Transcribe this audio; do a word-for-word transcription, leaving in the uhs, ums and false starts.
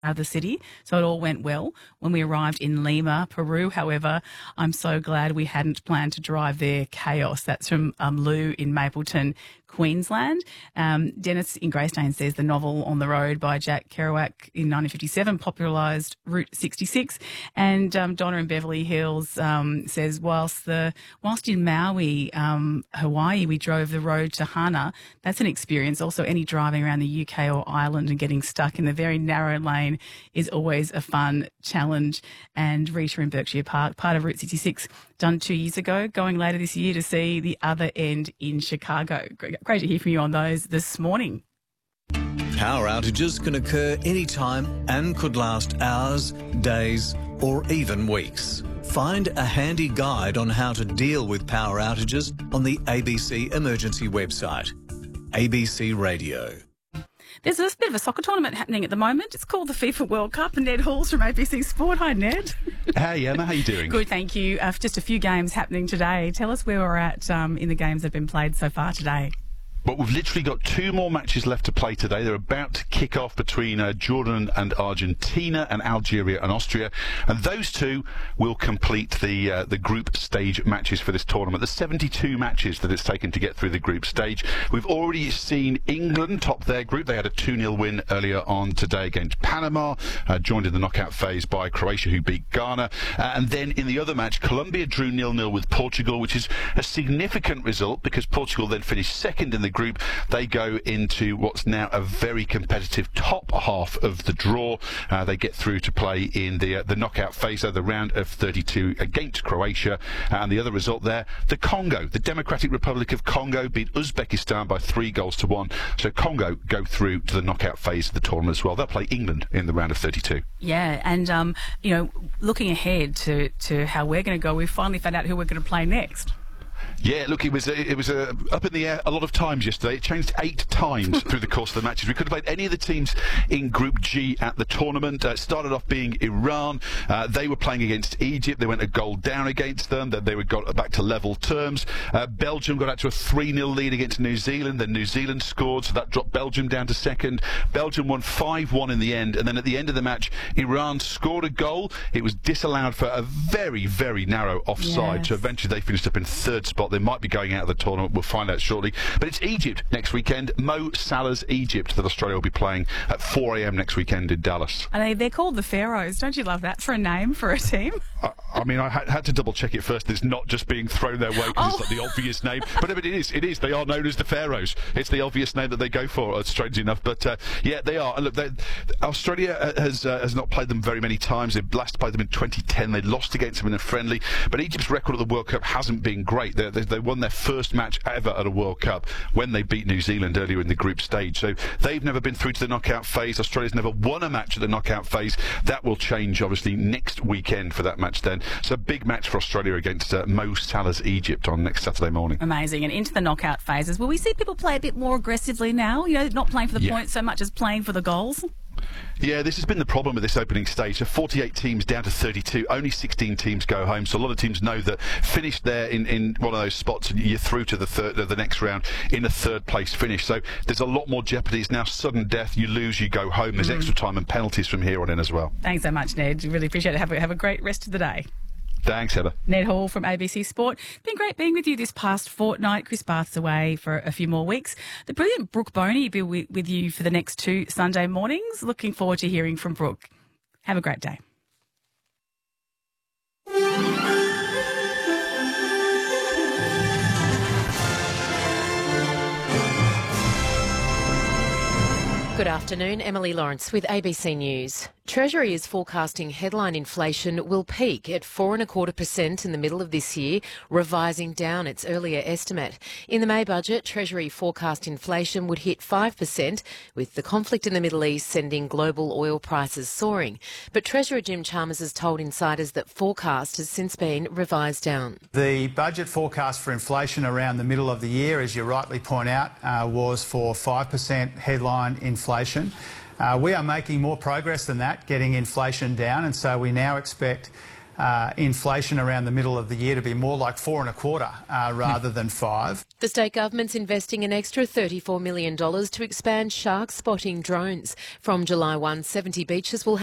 of the city, so it all went well. When we arrived in Lima, Peru, however, I'm so glad we hadn't planned to drive there. Chaos. That's from um, Lou in Mapleton, Queensland. Um, Dennis in Greystone says the novel On the Road by Jack Kerouac in nineteen fifty-seven popularised Route sixty-six. And um, Donna in Beverly Hills um, says whilst the whilst in Maui, um, Hawaii, we drove the road to Hana. That's an experience. Also, any driving around the U K or Ireland and getting stuck in the very narrow lane is always a fun challenge. And Rita in Berkshire Park, part of Route sixty-six, done two years ago, going later this year to see the other end in Chicago. Great to hear from you on those this morning. Power outages can occur anytime and could last hours, days or even weeks. Find a handy guide on how to deal with power outages on the A B C Emergency website. A B C Radio. There's a bit of a soccer tournament happening at the moment. It's called the FIFA World Cup, and Ned Halls from A B C Sport. Hi, Ned. Hey, Emma. How you doing? Good, thank you. Uh, just a few games happening today. Tell us where we're at um, in the games that have been played so far today. But we've literally got two more matches left to play today. They're about to kick off between uh, Jordan and Argentina and Algeria and Austria. And those two will complete the uh, the group stage matches for this tournament. The seventy-two matches that it's taken to get through the group stage. We've already seen England top their group. They had a two nil win earlier on today against Panama, uh, joined in the knockout phase by Croatia, who beat Ghana. Uh, and then in the other match, Colombia drew nil nil with Portugal, which is a significant result because Portugal then finished second in the group. They go into what's now a very competitive top half of the draw. Uh, they get through to play in the uh, the knockout phase of the round of thirty-two against Croatia. And the other result there, the Congo, the Democratic Republic of Congo beat Uzbekistan by three goals to one. So Congo go through to the knockout phase of the tournament as well. They'll play England in the round of thirty-two. Yeah, and um, you know, looking ahead to to how we're going to go, we finally found out who we're going to play next. Yeah, look, it was it was uh, up in the air a lot of times yesterday. It changed eight times through the course of the matches. We could have played any of the teams in Group G at the tournament. Uh, it started off being Iran. Uh, they were playing against Egypt. They went a goal down against them. Then they were got back to level terms. Uh, Belgium got out to a three nil lead against New Zealand. Then New Zealand scored, so that dropped Belgium down to second. Belgium won five one in the end. And then at the end of the match, Iran scored a goal. It was disallowed for a very, very narrow offside. Yes. So eventually they finished up in third spot. They might be going out of the tournament. We'll find out shortly. But it's Egypt next weekend. Mo Salah's Egypt that Australia will be playing at four a m next weekend in Dallas. And they, they're called the Pharaohs. Don't you love that for a name for a team? I, I mean, I had, had to double check it first. It's not just being thrown their way because Oh. it's like the obvious name. But it is. It is. They are known as the Pharaohs. It's the obvious name that they go for, uh, strangely enough. But uh, yeah, they are. And look, they, Australia has uh, has not played them very many times. They last played them in twenty ten. They lost against them in a friendly. But Egypt's record at the World Cup hasn't been great. They, they, they won their first match ever at a World Cup when they beat New Zealand earlier in the group stage. So they've never been through to the knockout phase. Australia's never won a match at the knockout phase. That will change, obviously, next weekend for that match then. So a big match for Australia against uh, Mo Salah's Egypt on next Saturday morning. Amazing. And into the knockout phases. Will we see people play a bit more aggressively now? You know, not playing for the Yeah. points so much as playing for the goals? Yeah, this has been the problem with this opening stage. So forty-eight teams down to thirty-two. Only sixteen teams go home. So a lot of teams know that finished there in, in one of those spots, and you're through to the third, uh, the next round in a third place finish. So there's a lot more jeopardy. It's now sudden death. You lose, you go home. There's mm. extra time and penalties from here on in as well. Thanks so much, Ned. Really appreciate it. Have a, have a great rest of the day. Thanks, Heather. Ned Hall from A B C Sport. Been great being with you this past fortnight. Chris Bath's away for a few more weeks. The brilliant Brooke Boney will be with you for the next two Sunday mornings. Looking forward to hearing from Brooke. Have a great day. Good afternoon, Emily Lawrence with A B C News. Treasury is forecasting headline inflation will peak at four and a quarter percent in the middle of this year, revising down its earlier estimate. In the May budget, Treasury forecast inflation would hit five percent, with the conflict in the Middle East sending global oil prices soaring. But Treasurer Jim Chalmers has told insiders that forecast has since been revised down. The budget forecast for inflation around the middle of the year, as you rightly point out, uh, was for five percent headline inflation. Uh, we are making more progress than that, getting inflation down, and so we now expect uh, inflation around the middle of the year to be more like four and a quarter uh, rather than five. The state government's investing an extra thirty-four million dollars to expand shark spotting drones. From July first, seventy beaches will have